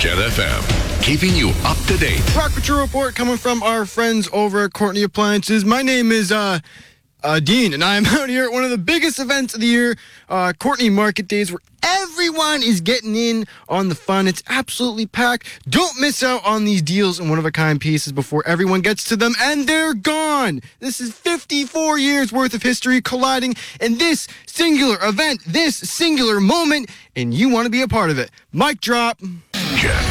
Jet FM, keeping you up to date. Rock Patrol Report coming from our friends over at Courtney Appliances. My name is Dean, and I'm out here at one of the biggest events of the year, Courtney Market Days, where everyone is getting in on the fun. It's absolutely packed. Don't miss out on these deals and one-of-a-kind pieces before everyone gets to them, and they're gone. This is 54 years worth of history colliding in this singular event, this singular moment, and you want to be a part of it. Mic drop. Jet